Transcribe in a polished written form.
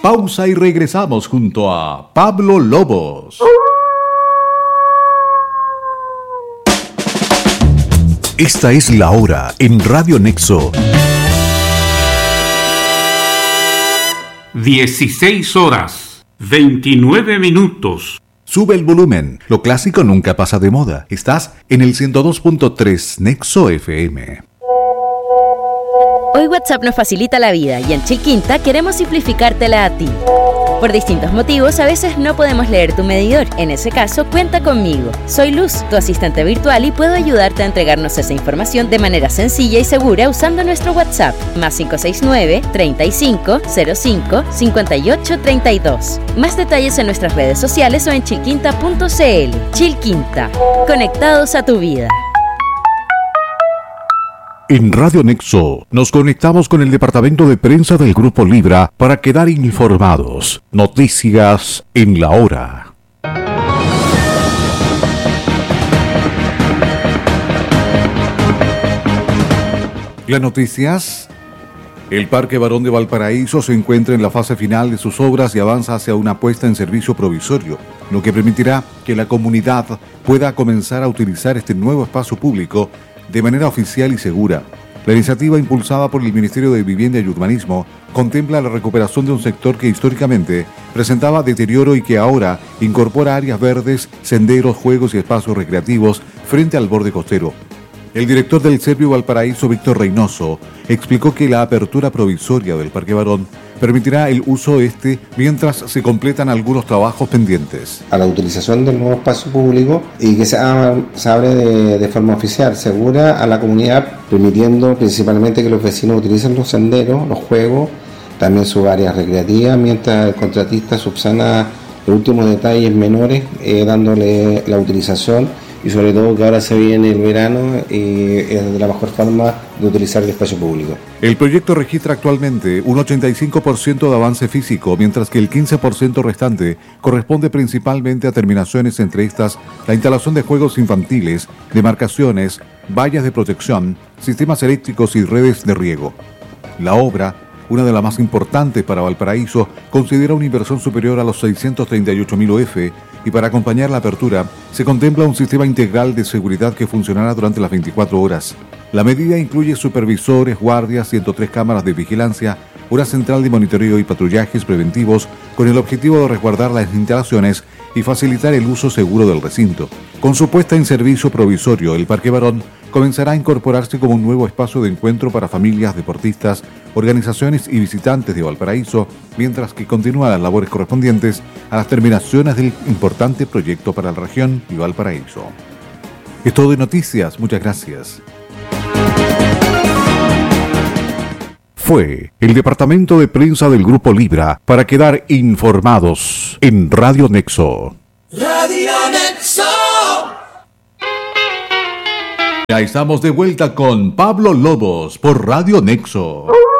pausa y regresamos junto a Pablo Lobos. Esta es la hora en Radio Nexo. 16 horas, 29 minutos. Sube el volumen, lo clásico nunca pasa de moda. Estás en el 102.3 Nexo FM. Hoy WhatsApp nos facilita la vida y en Chilquinta queremos simplificártela a ti. Por distintos motivos, a veces no podemos leer tu medidor. En ese caso, cuenta conmigo. Soy Luz, tu asistente virtual, y puedo ayudarte a entregarnos esa información de manera sencilla y segura usando nuestro WhatsApp, más 569-3505-5832. Más detalles en nuestras redes sociales o en chilquinta.cl. Chilquinta, conectados a tu vida. En Radio Nexo nos conectamos con el departamento de prensa del Grupo Libra para quedar informados. Noticias en la hora. Las noticias. El Parque Barón de Valparaíso se encuentra en la fase final de sus obras y avanza hacia una puesta en servicio provisorio, lo que permitirá que la comunidad pueda comenzar a utilizar este nuevo espacio público de manera oficial y segura. La iniciativa, impulsada por el Ministerio de Vivienda y Urbanismo, contempla la recuperación de un sector que históricamente presentaba deterioro y que ahora incorpora áreas verdes, senderos, juegos y espacios recreativos frente al borde costero. El director del Servio Valparaíso, Víctor Reynoso, explicó que la apertura provisoria del Parque Barón permitirá el uso mientras se completan algunos trabajos pendientes. A la utilización del nuevo espacio público y que se abre de forma oficial, segura a la comunidad, permitiendo principalmente que los vecinos utilicen los senderos, los juegos, también sus áreas recreativas, mientras el contratista subsana los últimos detalles menores, dándole la utilización. Y sobre todo que ahora se viene el verano y es de la mejor forma de utilizar el espacio público. El proyecto registra actualmente un 85% de avance físico, mientras que el 15% restante corresponde principalmente a terminaciones, entre estas la instalación de juegos infantiles, demarcaciones, vallas de protección, sistemas eléctricos y redes de riego. La obra, una de las más importantes para Valparaíso, considera una inversión superior a los 638.000 UF y para acompañar la apertura se contempla un sistema integral de seguridad que funcionará durante las 24 horas. La medida incluye supervisores, guardias, 103 cámaras de vigilancia, una central de monitoreo y patrullajes preventivos con el objetivo de resguardar las instalaciones y facilitar el uso seguro del recinto. Con su puesta en servicio provisorio, el Parque Barón comenzará a incorporarse como un nuevo espacio de encuentro para familias, deportistas, organizaciones y visitantes de Valparaíso, mientras que continúan las labores correspondientes a las terminaciones del importante proyecto para la región y Valparaíso. Es todo de noticias, muchas gracias. Fue el departamento de prensa del Grupo Libra para quedar informados en Radio Nexo. Radio Nexo. Ya estamos de vuelta con Pablo Lobos por Radio Nexo.